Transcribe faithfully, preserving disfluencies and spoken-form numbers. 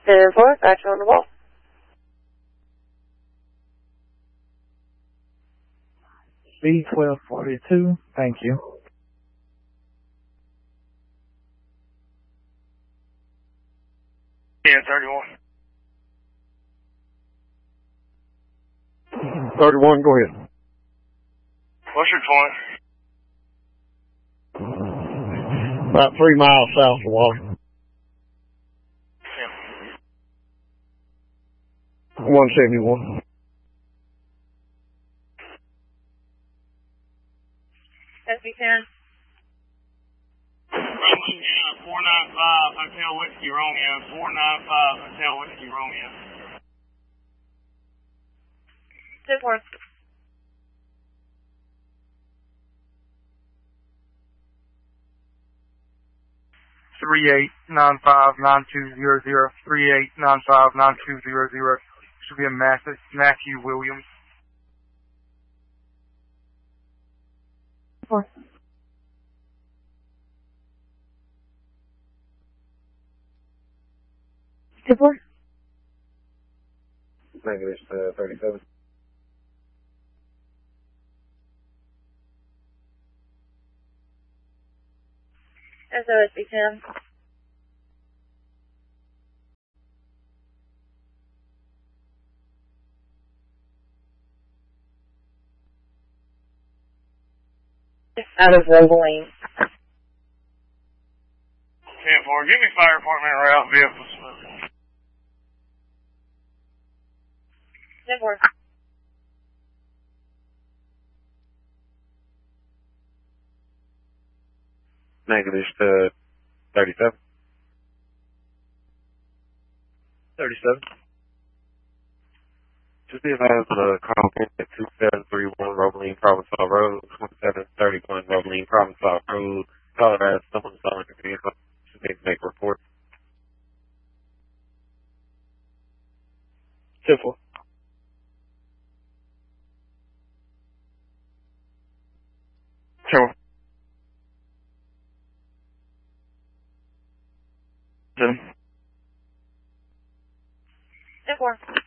ten four, got you on the wall. B twelve forty-two, thank you. ten thirty-one. thirty-one, go ahead. What's your point? About three miles south of Water. Yeah. one seventy-one. S B ten. four nine five Hotel Whiskey Romeo. four nine five Hotel Whiskey Romeo. ten four. Three eight nine five nine two zero zero. Three eight nine five nine two zero zero. Should be a Matthew Matthew Williams. Four. Two four. Negative uh, thirty-seven. S O S B ten. Out of Rogaline. ten four, give me fire department route vehicles. ten four. Negative uh, thirty-seven. thirty-seven. Just be advised of the call at two seven three one Rogaline Provençal Road, twenty-seven thirty-one Rogaline Provençal Road. Caller has someone selling the vehicle. Should need to make a report. ten four. Sure. Seven. ten four.